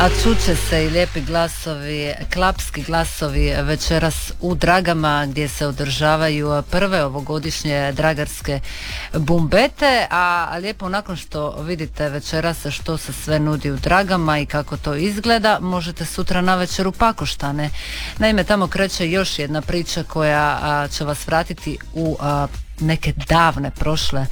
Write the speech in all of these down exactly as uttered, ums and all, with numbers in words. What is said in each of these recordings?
A čuće se i lijepi glasovi, klapski glasovi večeras u Dragama gdje se održavaju prve ovogodišnje dragarske bumbete, a lijepo nakon što vidite večeras što se sve nudi u Dragama i kako to izgleda, možete sutra navečer u Pakoštane. Naime, tamo kreće još jedna priča koja a, će vas vratiti u a, neke davne prošle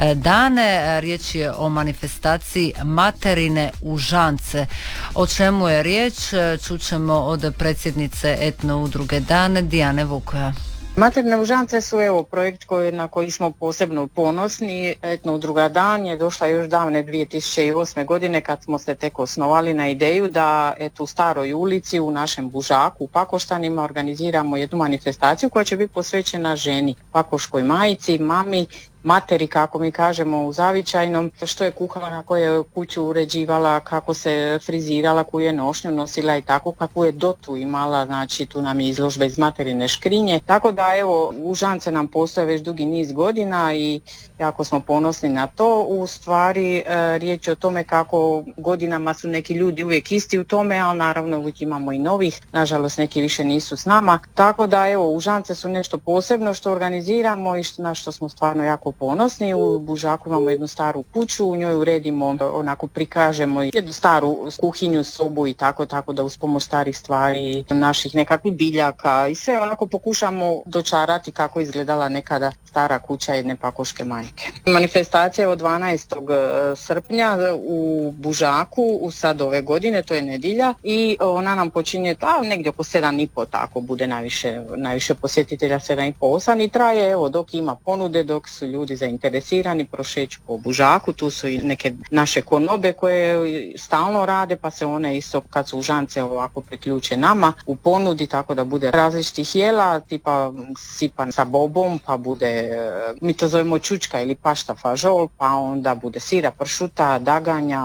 dane. Riječ je o manifestaciji Materine Užance. O čemu je riječ čućemo od predsjednice etno udruge Dane, Dijane Vukoja. Materne Užance su evo projekt koji, na koji smo posebno ponosni. Etno udruga Dan je došla još davne dvije tisuće osme godine kad smo se tek osnovali na ideju da eto, u Staroj ulici u našem Bužaku u Pakoštanima organiziramo jednu manifestaciju koja će biti posvećena ženi, pakoškoj majici, mami, materi, kako mi kažemo u zavičajnom, što je kuhala, kako je kuću uređivala, kako se frizirala, koju je nošnju nosila i tako, kako je dotu imala, znači tu nam je izložba iz materine škrinje. Tako da evo, Užance nam postoje već dugi niz godina i jako smo ponosni na to. U stvari e, riječ je o tome kako godinama su neki ljudi uvijek isti u tome, ali naravno uvijek imamo i novih, nažalost neki više nisu s nama. Tako da evo, Užance su nešto posebno što organiziramo i što, na što smo stvarno jako ponosni. U Bužaku imamo jednu staru kuću, u njoj uredimo, onako prikažemo jednu staru kuhinju, sobu i tako, tako da uz pomoć starih stvari, naših nekakvih biljaka i sve onako pokušamo dočarati kako izgledala nekada stara kuća jedne pakoške majke. Manifestacija je od dvanaestog srpnja u Bužaku, u sad ove godine, to je nedjelja i ona nam počinje ta, negdje oko sedam i po, tako bude najviše, najviše posjetitelja, sedam i po, osam i traje evo dok ima ponude, dok su ljudi zainteresirani, prošeću po Bužaku, tu su i neke naše konobe koje stalno rade, pa se one isto kad su Užance ovako priključe nama u ponudi, tako da bude različitih jela, tipa sipan sa bobom, pa bude, mi to zovemo čučka ili pašta fažol, pa onda bude sira, pršuta, daganja,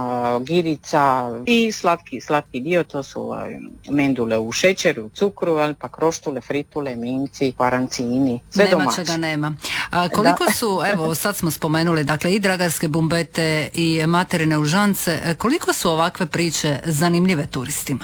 girica i slatki, slatki dio, to su mendule u šećeru, u cukru, pa kroštule, fritule, minci, parancini, sve nema domaće. Čega nema. A koliko da. su, evo sad smo spomenuli, dakle i dragarske bumbete i materine Užance, koliko su ovakve priče zanimljive turistima?